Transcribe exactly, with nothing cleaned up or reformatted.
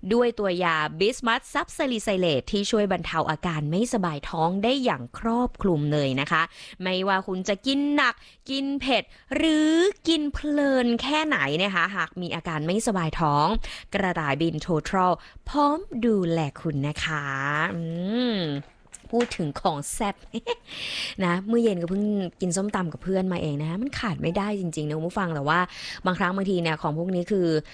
ด้วยตัวยาบิสมัสซับซาลิไซเลตที่ช่วยบรรเทาอาการไม่สบายท้องได้อย่างครอบคลุมเลยนะคะไม่ว่าคุณจะกินหนักกินเผ็ดหรือกินเพลินแค่ไหนนะคะหากมีอาการไม่สบายท้องกระต่ายบินโททรัลพร้อมดูแลคุณนะคะอืมพูดถึงของแซ่บ นะเมื่อเย็นก็เพิ่งกินส้มตำกับเพื่อนมาเองนะมันขาดไม่ได้จริงๆนะคุณผู้ฟังแต่ว่าบางครั้งบางทีเนี่ยของพวกนี้คือ